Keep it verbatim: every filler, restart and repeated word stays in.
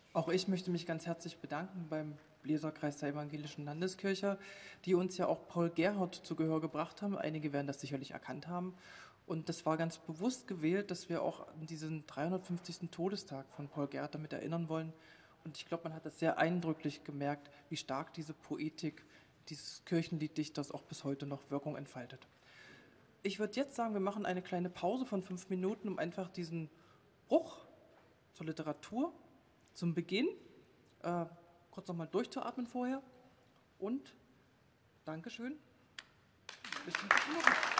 Auch ich möchte mich ganz herzlich bedanken beim Bläserkreis der Evangelischen Landeskirche, die uns ja auch Paul Gerhardt zu Gehör gebracht haben. Einige werden das sicherlich erkannt haben. Und das war ganz bewusst gewählt, dass wir auch an diesen dreihundertfünfzigsten Todestag von Paul Gerhardt damit erinnern wollen. Und ich glaube, man hat das sehr eindrücklich gemerkt, wie stark diese Poetik dieses Kirchenlieddichters auch bis heute noch Wirkung entfaltet. Ich würde jetzt sagen, wir machen eine kleine Pause von fünf Minuten, um einfach diesen Bruch zur Literatur zum Beginn äh, kurz nochmal durchzuatmen vorher und Dankeschön. Bis zum nächsten Mal.